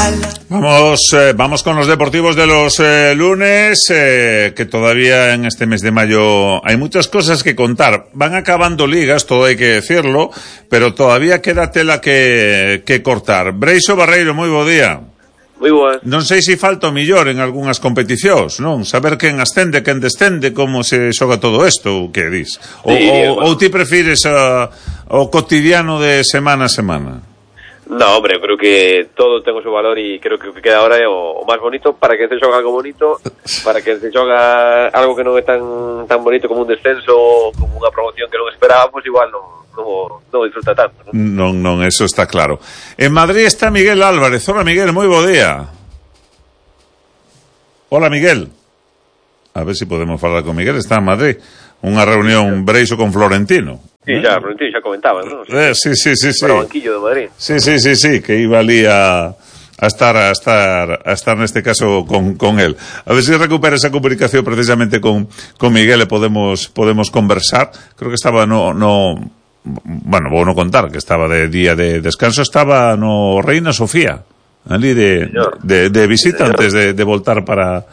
Vamos con los deportivos de los lunes, que todavía en este mes de mayo hay muchas cosas que contar. Van acabando ligas, todo hay que decirlo, pero todavía queda tela que cortar. Breixo Barreiro, moi bo día. Moi boas. Non sei se falta o millor en algunhas competicións, non? Saber quen ascende, quen descende, como se xoga todo isto, o que dis? Ou ti prefires o cotidiano de semana a semana? No, hombre, eu creo que todo ten o seu valor e creo que o que queda ahora é o máis bonito para que se xoga algo bonito, para que se xoga algo que non é tan bonito como un descenso, como unha promoción que non esperábamos, igual non disfruta tanto, non? Non, eso está claro. En Madrid está Miguel Álvarez. Hola, Miguel, moi bo día. Hola, Miguel. A ver se podemos falar con Miguel. Está en Madrid. Unha reunión Breixo con Florentino. Sí, xa, Florentino xa comentaba, non? Sí. Para o banquillo de Madrid. Sí, que iba ali a estar neste caso con él. A ver se recupera esa comunicación precisamente con Miguel e podemos conversar. Creo que estaba bueno, vou non contar que estaba de día de descanso, estaba no Reina Sofía, ali de visita antes de voltar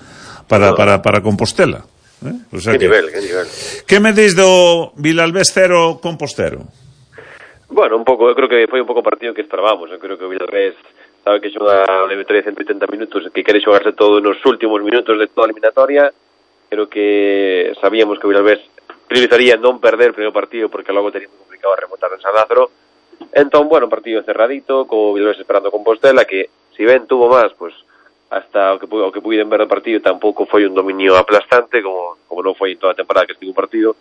para Compostela. O sea que nivel. Que me dis do Vilalbés 0 Compostero? Bueno, un pouco, eu creo que foi un pouco o partido que esperábamos. Eu creo que o Vilalbés sabe que xoga o eliminatoria de 180 minutos, que quere xogarse todo nos últimos minutos de toda a eliminatoria. Creo que sabíamos que o Vilalbés priorizaría non perder o primeiro partido porque logo tería moi complicado remontar en San Lázaro. Entón, bueno, un partido cerradito, co Vilalbés esperando Compostela, que si ben tuvo máis, pues hasta o que puiden ver do partido tampouco foi un dominio aplastante como non foi en toda a temporada que estivo o partido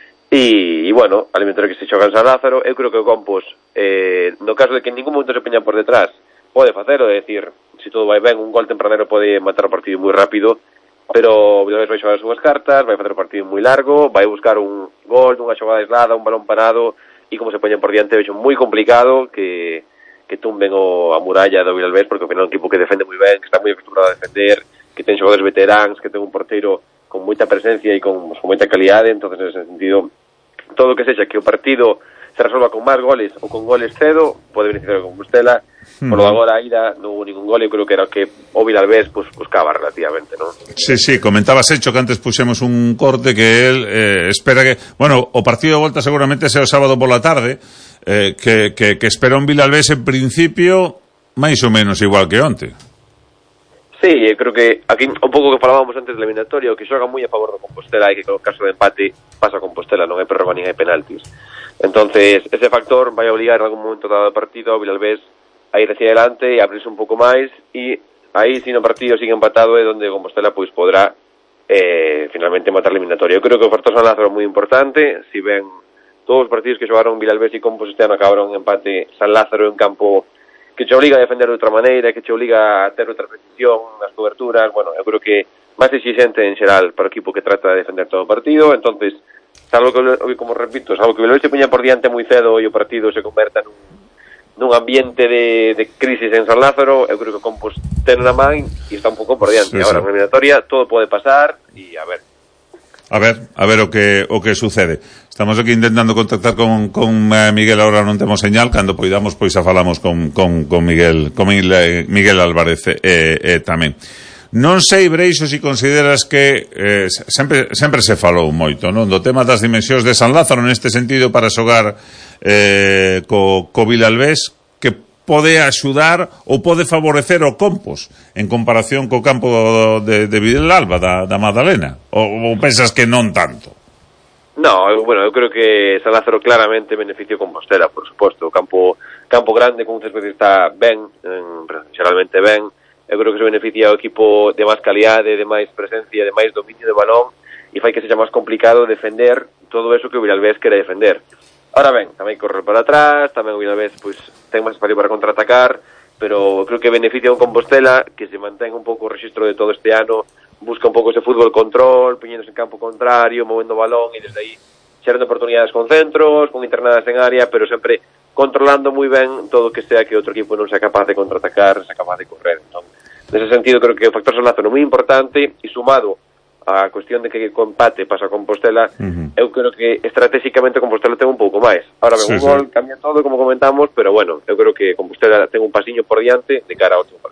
e bueno, a eliminatoria que se xoga en San Lázaro, eu creo que o Compos no caso de que en ningún momento se peña por detrás pode facelo, é dicir, se todo vai ben un gol tempranero pode matar o partido moi rápido, pero o Vilalbés vai xogar as súas cartas, vai facer o partido moi largo, vai buscar un gol dunha xogada aislada, un balón parado e como se poñen por diante vexo moi complicado que tumben a muralla do Vilalbés, porque ao final é un equipo que defende moi ben, que está moi acostumbrado a defender, que ten xogadores veteráns, que ten un porteiro con moita presencia e con moita calidade. Entonces, en ese sentido, todo o que sexa que o partido se resolva con máis goles ou con goles cedo, pode beneficiar a Compostela. Por lo de agora, a ida non hubo ningún gol, eu creo que era o que o Vilalbés buscaba relativamente, non? Sí, comentabas hecho que antes puxemos un corte que él espera que... Bueno, o partido de volta seguramente sea o sábado por la tarde, que espera un Vilalbés en principio máis ou menos igual que onte. Sí, eu creo que aquí un pouco que falábamos antes da eliminatoria, o que xoga moi a favor do Compostela é que no caso de empate pasa a Compostela, non hai prórroga nin hai penaltis. Entonces, ese factor vai obligar en algún momento dado do partido ao Vilalbés a ir hacia adelante e abrirse un pouco máis, e aí, se no partido sigue empatado, é onde Compostela pois podrá finalmente matar a eliminatoria. Eu creo que o factor San Lázaro é moi importante, si ben todos os partidos que xogaron Vilalbés e Compos este ano acabaron en empate, San Lázaro é un campo que te obliga a defender de outra maneira, que te obliga a ter outra precisión nas coberturas. Bueno, eu creo que máis exigente en xeral para o equipo que trata de defender todo o partido. Entonces, salvo que, como repito, salvo que Vilalbés se poña por diante moi cedo e o partido se converta nun ambiente de crisis en San Lázaro, eu creo que o Compos ten na man e está un pouco por diante. Sí. Agora, na eliminatoria, todo pode pasar e a ver o que sucede. Estamos aquí intentando contactar con Miguel, ahora non temos señal, cando poidamos pois a falamos con Miguel Álvarez tamén. Non sei, Breixo, se consideras que sempre se falou moito, non, do tema das dimensións de San Lázaro neste sentido para xogar co Vilalbés, que pode axudar ou pode favorecer o Compos en comparación co campo de Vilalba da Madalena, ou pensas que non tanto? No, bueno, eu creo que San Lázaro claramente beneficio Compostela, por suposto. O campo grande con un césped que está ben, xeralmente ben. Eu creo que se beneficia o equipo de máis calidade, de máis presencia, de máis dominio de balón, e fai que sexa máis complicado defender todo eso que o Vilalbés quere defender. Ahora ben, tamén correr para atrás, tamén o Vilalbés pois ten máis espacio para contraatacar, pero creo que beneficia un Compostela que se mantén un pouco o rexistro de todo este ano, busca un pouco ese fútbol control, poñéndose en campo contrario, movendo o balón e desde aí xerando oportunidades con centros, con internadas en área, pero sempre controlando moi ben todo o que sea que outro equipo non sea capaz de contraatacar, sea capaz de correr. Entón, nese sentido, creo que o factor San Lázaro é moi importante e sumado a cuestión de que o empate pasa a Compostela, eu creo que estratégicamente Compostela ten un pouco máis. Ahora ben, un gol cambia todo, como comentamos, pero bueno, eu creo que Compostela ten un pasiño por diante de cara a outro partido.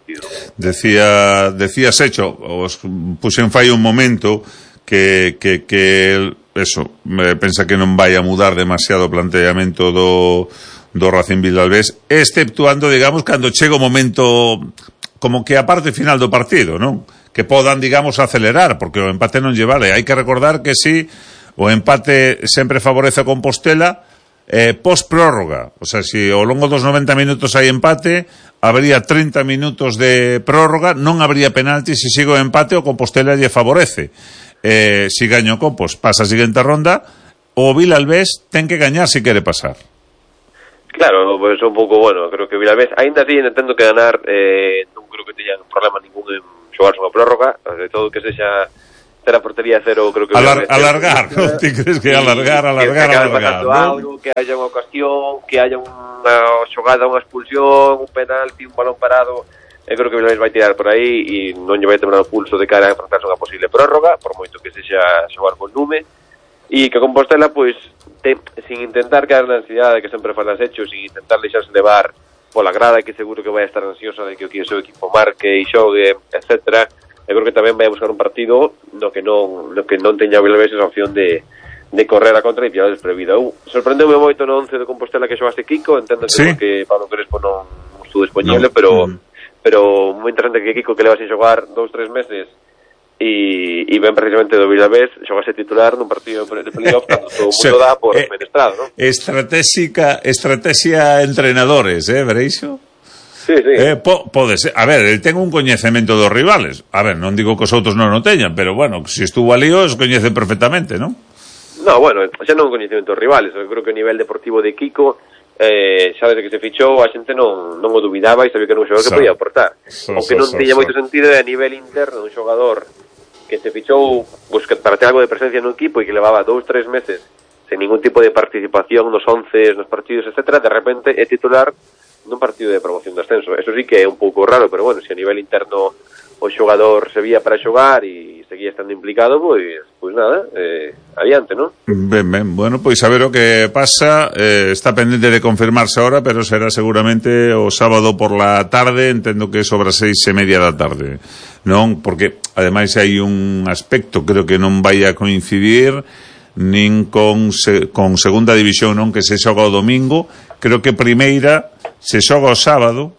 partido. Decía Secho, os puxen fai un momento que eso, pensa que non vai a mudar demasiado o planteamento do Racing Vilalbés, exceptuando, digamos, cando chega o momento como que a parte final do partido, non? Que podan, digamos, acelerar, porque o empate non lle vale. Hai que recordar que si o empate sempre favorece a Compostela post-prórroga, o sea, si ao longo dos 90 minutos hai empate, habría 30 minutos de prórroga, non habría penalti, se sigue o empate o Compostela lle favorece. Si gaña o Compos, pasa a seguinte ronda, o Vilalbés ten que gañar se quere pasar. Claro, pues un pouco, bueno, creo que Vilalbés, ainda así, entendo que ganar, non creo que teñan problema ningún en xogarse unha prórroga, de todo que sexa ter a portería cero, creo que alargar, ¿no? ¿Ti crees que alargar, ¿no? Algo, que haya unha ocasión, que haya unha xogada, unha expulsión, un penalti, un balón parado, creo que Vilalbés vai tirar por aí e non lle vai temblar o pulso de cara a enfrentarse a unha posible prórroga, por moito que sexa xogar con lume, e que Compostela, pois, sin intentar caer na ansiedade que sempre falas hecho, sin intentar deixarse levar pola grada, que seguro que vai estar ansiosa de que o seu equipo marque e xogue, etcétera. Eu creo que tamén vai a buscar un partido no que non teña o Vilalbés esa opción de correr a contra e pillar desprevida. Sorprendeume moito no 11 de Compostela que xogaste Kiko, entendo que, ¿sí? Que Pablo Crespo non estuvo disponible, pero moi interesante que Kiko, que leva sin xogar 2-3 meses e ven precisamente do Vilalbés xogase titular nun partido de playoff cando todo o mundo dá por menestrado, ¿no? Estrategia entrenadores, Breixo? Sí. Pode ser. A ver, el ten un coñecemento dos rivales. A ver, non digo que os outros non o teñan, pero bueno, se estuvo ali os coñecen perfectamente, non? No, bueno, xa non coñecemento dos rivales. Eu creo que o nivel deportivo de Kiko, xa desde que se fichou, a xente non o dubidaba e sabía que era un xogador que podía aportar. O que non tiña moito sentido é a nivel interno un xogador que se fichou para ter algo de presencia no equipo e que levaba 2-3 meses sen ningún tipo de participación nos 11, nos partidos, etcétera, de repente é titular nun partido de promoción de ascenso. Eso sí que é un pouco raro, pero bueno, se a nivel interno o xogador se vía para xogar e seguía estando implicado, pois nada, adiante, non? Ben, bueno, pois a ver o que pasa, está pendente de confirmarse ahora, pero será seguramente o sábado por la tarde, entendo que sobre as 6:30 da tarde, non? Porque ademais hai un aspecto, creo que non vai a coincidir nin con segunda división, non, que se xoga o domingo. Creo que primeira se xoga o sábado,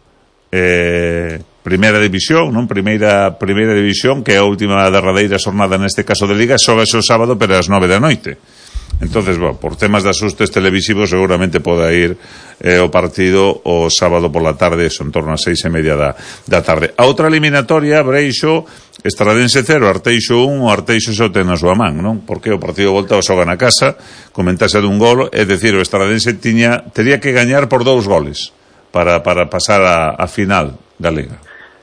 primeira división, non? Primeira división, que é a última derradeira xornada neste caso de Liga, xoga o sábado pero ás 9 da noite. Entonces, bueno, por temas de asustes televisivos seguramente poda ir o partido o sábado por la tarde, son torno a 6:30 da tarde. A outra eliminatoria, Breixo, Estradense 0, Arteixo 1, o Arteixo só ten na súa man, non? Porque o partido de volta o xoga na casa, comentase dun gol, é dicir, o Estradense tería que gañar por 2 goles para pasar a final da Liga.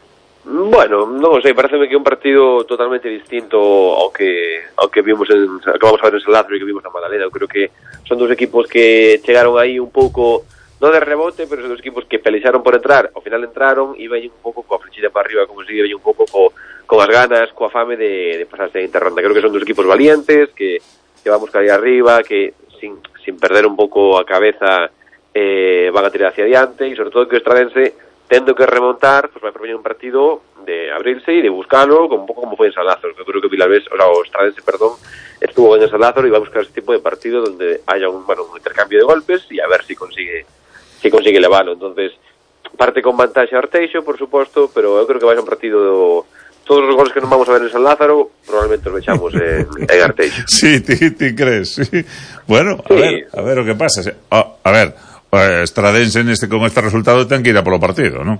Bueno, non sei, pareceme que é un partido totalmente distinto ao que vimos acabamos a ver en San Lázaro e que vimos na Madalena. Eu creo que son dos equipos que chegaron aí un pouco, non de rebote, pero son dos equipos que pelexaron por entrar, ao final entraron e veñen un pouco coa flechita para arriba, como se dice, veñen un pouco con as ganas, coa fame de pasarse a interronda. Creo que son dos equipos valientes, que van a buscar aí arriba, que sin perder un pouco a cabeza van a tirar hacia adiante, e sobre todo que o Estradense, tendo que remontar, pues vai propoñer un partido de abrirse e de buscarlo, un pouco como foi en San Lázaro. Eu creo que Vilalbés, o Estradense, estuvo ben en San Lázaro e va a buscar ese tipo de partido donde haya un intercambio de golpes e a ver si consigue levarlo. Entonces, parte con vantaxe a Arteixo, por suposto, pero eu creo que vai a ser un partido todos os goles que non vamos a ver en San Lázaro probablemente os vexamos en Arteixo. Sí, ti crees, sí. Bueno, a ver o que pasa. A ver, Estradense con este resultado ten que ir a polo partido, non?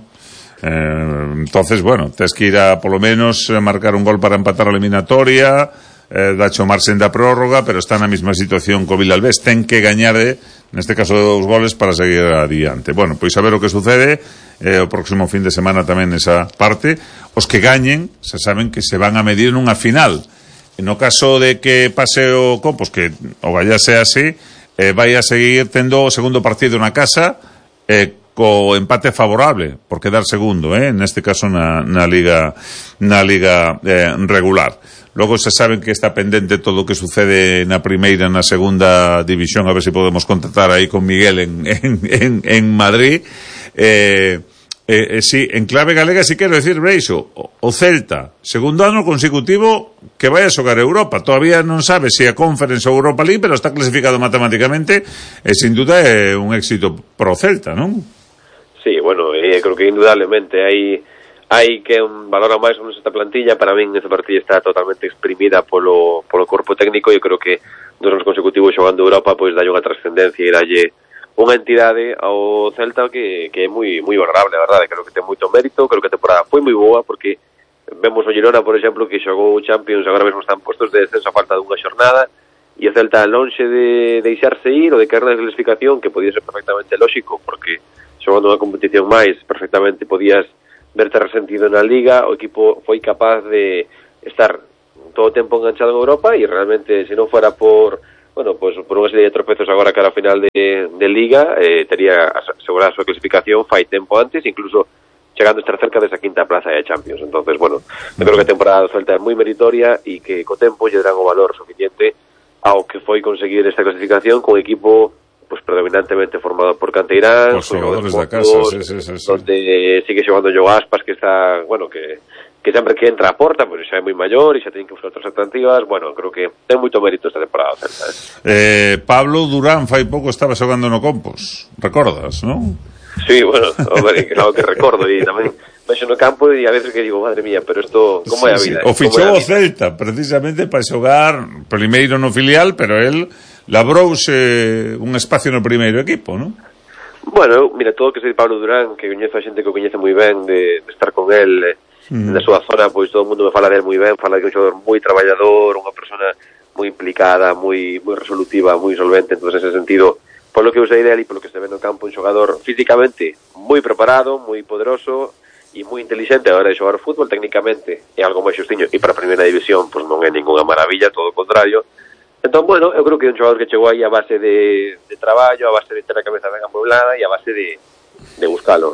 Entonces, bueno, tes que ir a polo menos marcar un gol para empatar a eliminatoria, dacho marxen da prórroga, pero está na mesma situación co Vilalbés, ten que gañar neste caso 2 goles para seguir adiante. Bueno, pois a ver o que sucede o próximo fin de semana tamén nesa parte. Os que gañen se saben que se van a medir nunha final. No caso de que pase o Compos, que o Gallá sea así, vai a seguir tendo o segundo partido na casa co empate favorable por quedar segundo, neste caso na liga regular. Logo se saben que está pendente todo o que sucede na primeira e na segunda división, a ver se podemos contactar aí con Miguel en Madrid. Sí, en clave galega si quero decir, Breixo, o Celta, segundo ano consecutivo que vai a xogar Europa. Todavía non sabe se a Conference ou Europa League, pero está clasificado matemáticamente e sin duda é un éxito pro Celta, non? Sí, bueno, creo que indudablemente hai que valora máis ou menos esta plantilla. Para min esta plantilla está totalmente exprimida polo corpo técnico e eu creo que 2 anos consecutivos xogando Europa pois dalle unha trascendencia e dalle unha entidade ao Celta que é moi honorable, a verdade. Creo que ten moito mérito, creo que a temporada foi moi boa, porque vemos o Girona, por exemplo, que xogou Champions, agora mesmo están postos de descenso a falta dunha xornada, e o Celta lonxe de deixarse ir ou de caer na clasificación, que podía ser perfectamente lógico, porque xogando unha competición máis, perfectamente podías verte resentido na Liga. O equipo foi capaz de estar todo o tempo enganchado en Europa e realmente, se non fora por unha serie de tropezos agora cara a final de Liga, tería asegurada a súa clasificación fai tempo antes, incluso chegando a estar cerca desa quinta plaza de Champions. Entonces, bueno, eu creo que a temporada do Celta é moi meritoria e que co tempo lle darán o valor suficiente ao que foi conseguir esta clasificación con equipo pues predominantemente formado por canteirán, por xogadores da casa, sí. donde sigue xogando Joe Aspas, que está, bueno, que sempre que entra a porta, pois xa é moi maior e xa ten que buscar outras alternativas. Bueno, creo que ten moito mérito esta temporada, Celta. Pablo Durán fai pouco estaba xogando no Compos, recordas, non? Sí, bueno, hombre, claro que recordo, e tamén vexo no campo e a veces que digo, madre mía, pero isto, como é a vida? O fichou o Celta, precisamente para xogar primeiro no filial, pero él labrouse un espacio no primeiro equipo, non? Bueno, mira, todo o que sei de Pablo Durán, que coñezo a xente que o coñece moi ben, de estar con él na súa zona, pois todo o mundo me fala de él moi ben, fala de que é un xogador moi traballador, unha persona moi implicada, moi resolutiva, moi solvente. Entonces, en ese sentido, polo que eu sei dele e polo que se ve no campo, un xogador físicamente moi preparado, moi poderoso e moi inteligente a hora de xogar fútbol. Técnicamente é algo máis xustiño e para a primeira división pois non é ninguna maravilla, todo o contrario. Entón, bueno, eu creo que é un xogador que chegou aí a base de traballo, a base de ter a cabeza ben amueblada e a base de buscalo.